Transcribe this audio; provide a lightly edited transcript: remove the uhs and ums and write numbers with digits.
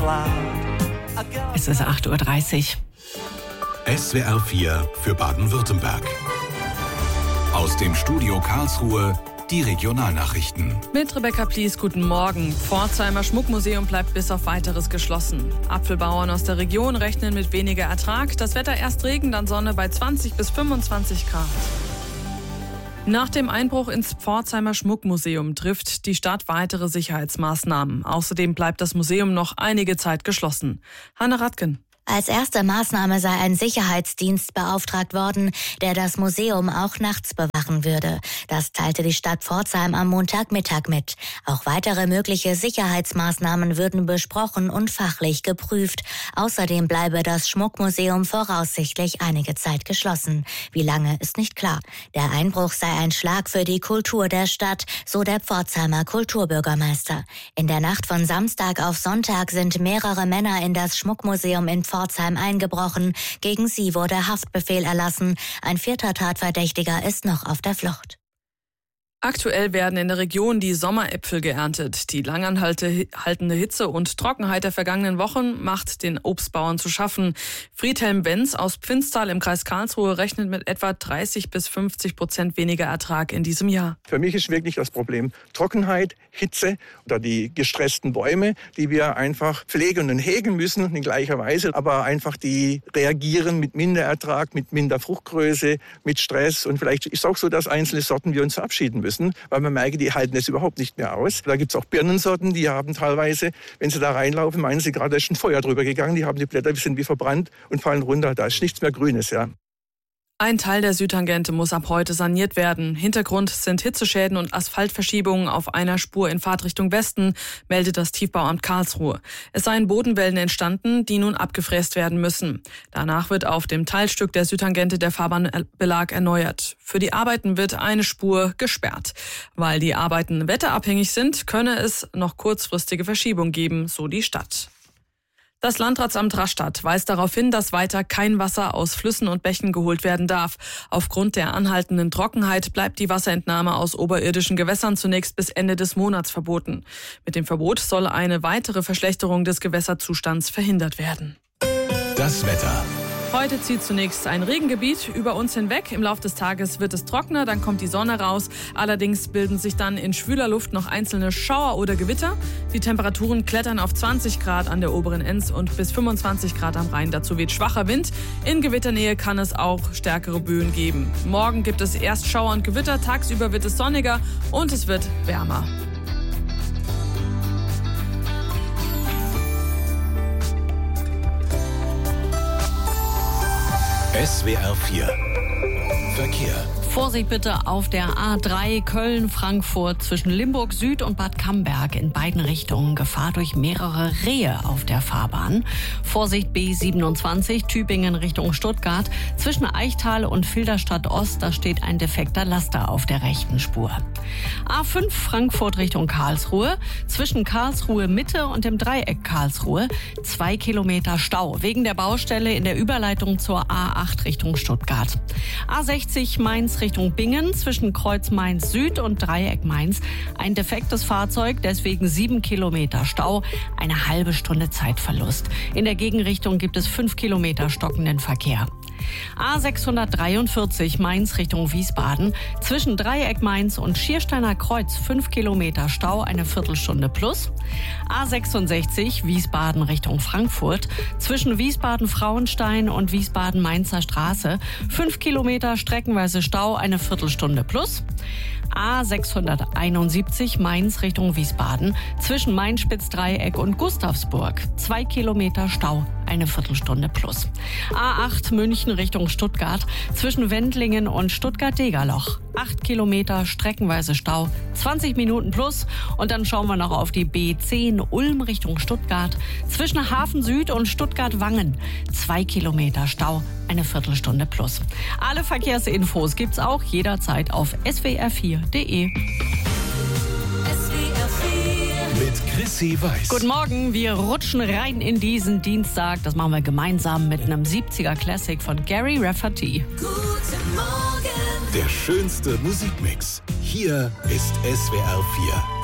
Es ist 8:30 Uhr. SWR 4 für Baden-Württemberg. Aus dem Studio Karlsruhe die Regionalnachrichten. Mit Rebecca Plies, guten Morgen. Pforzheimer Schmuckmuseum bleibt bis auf Weiteres geschlossen. Apfelbauern aus der Region rechnen mit weniger Ertrag. Das Wetter erst Regen, dann Sonne bei 20 bis 25 Grad. Nach dem Einbruch ins Pforzheimer Schmuckmuseum trifft die Stadt weitere Sicherheitsmaßnahmen. Außerdem bleibt das Museum noch einige Zeit geschlossen. Hanna Radken. Als erste Maßnahme sei ein Sicherheitsdienst beauftragt worden, der das Museum auch nachts bewachen würde. Das teilte die Stadt Pforzheim am Montagmittag mit. Auch weitere mögliche Sicherheitsmaßnahmen würden besprochen und fachlich geprüft. Außerdem bleibe das Schmuckmuseum voraussichtlich einige Zeit geschlossen. Wie lange, ist nicht klar. Der Einbruch sei ein Schlag für die Kultur der Stadt, so der Pforzheimer Kulturbürgermeister. In der Nacht von Samstag auf Sonntag sind mehrere Männer in das Schmuckmuseum in Pforzheim eingebrochen. Gegen sie wurde Haftbefehl erlassen. Ein 4. Tatverdächtiger ist noch auf der Flucht. Aktuell werden in der Region die Sommeräpfel geerntet. Die langanhaltende Hitze und Trockenheit der vergangenen Wochen macht den Obstbauern zu schaffen. Friedhelm Wenz aus Pfinstal im Kreis Karlsruhe rechnet mit etwa 30-50% weniger Ertrag in diesem Jahr. Für mich ist wirklich das Problem Trockenheit, Hitze oder die gestressten Bäume, die wir einfach pflegen und hegen müssen in gleicher Weise, aber einfach die reagieren mit Minderertrag, mit minder Fruchtgröße, mit Stress, und vielleicht ist es auch so, dass einzelne Sorten wir uns verabschieden müssen, weil man merkt, die halten es überhaupt nicht mehr aus. Da gibt es auch Birnensorten, die haben teilweise, wenn sie da reinlaufen, meinen sie gerade, da ist ein Feuer drüber gegangen, die haben die Blätter sind wie verbrannt und fallen runter, da ist nichts mehr Grünes, ja. Ein Teil der Südtangente muss ab heute saniert werden. Hintergrund sind Hitzeschäden und Asphaltverschiebungen auf einer Spur in Fahrtrichtung Westen, meldet das Tiefbauamt Karlsruhe. Es seien Bodenwellen entstanden, die nun abgefräst werden müssen. Danach wird auf dem Teilstück der Südtangente der Fahrbahnbelag erneuert. Für die Arbeiten wird eine Spur gesperrt. Weil die Arbeiten wetterabhängig sind, könne es noch kurzfristige Verschiebung geben, so die Stadt. Das Landratsamt Rastatt weist darauf hin, dass weiter kein Wasser aus Flüssen und Bächen geholt werden darf. Aufgrund der anhaltenden Trockenheit bleibt die Wasserentnahme aus oberirdischen Gewässern zunächst bis Ende des Monats verboten. Mit dem Verbot soll eine weitere Verschlechterung des Gewässerzustands verhindert werden. Das Wetter. Heute zieht zunächst ein Regengebiet über uns hinweg. Im Laufe des Tages wird es trockener, dann kommt die Sonne raus. Allerdings bilden sich dann in schwüler Luft noch einzelne Schauer oder Gewitter. Die Temperaturen klettern auf 20 Grad an der oberen Enns und bis 25 Grad am Rhein. Dazu weht schwacher Wind. In Gewitternähe kann es auch stärkere Böen geben. Morgen gibt es erst Schauer und Gewitter, tagsüber wird es sonniger und es wird wärmer. SWR 4 Verkehr. Vorsicht bitte auf der A3 Köln-Frankfurt zwischen Limburg Süd und Bad Camberg in beiden Richtungen. Gefahr durch mehrere Rehe auf der Fahrbahn. Vorsicht B27 Tübingen Richtung Stuttgart. Zwischen Eichtal und Filderstadt Ost, da steht ein defekter Laster auf der rechten Spur. A5 Frankfurt Richtung Karlsruhe. Zwischen Karlsruhe Mitte und dem Dreieck Karlsruhe 2 Kilometer Stau wegen der Baustelle in der Überleitung zur A8 Richtung Stuttgart. A60 Mainz Richtung Bingen zwischen Kreuz Mainz Süd und Dreieck Mainz. Ein defektes Fahrzeug, deswegen 7 Kilometer Stau, eine halbe Stunde Zeitverlust. In der Gegenrichtung gibt es 5 Kilometer stockenden Verkehr. A643 Mainz Richtung Wiesbaden. Zwischen Dreieck Mainz und Schiersteiner Kreuz 5 Kilometer Stau, eine Viertelstunde plus. A66 Wiesbaden Richtung Frankfurt. Zwischen Wiesbaden-Frauenstein und Wiesbaden-Mainzer Straße 5 Kilometer streckenweise Stau, eine Viertelstunde plus. A671 Mainz Richtung Wiesbaden. Zwischen Main-Spitz-Dreieck und Gustavsburg 2 Kilometer Stau, eine Viertelstunde plus. A8 München Richtung Stuttgart. Zwischen Wendlingen und Stuttgart-Degerloch 8 Kilometer streckenweise Stau, 20 Minuten plus. Und dann schauen wir noch auf die B10 Ulm Richtung Stuttgart. Zwischen Hafen Süd und Stuttgart-Wangen 2 Kilometer Stau, eine Viertelstunde plus. Alle Verkehrsinfos gibt's auch jederzeit auf swr4.de. Mit Chrissy Weiß. Guten Morgen, wir rutschen rein in diesen Dienstag. Das machen wir gemeinsam mit einem 70er Classic von Gary Rafferty. Der schönste Musikmix. Hier ist SWR 4.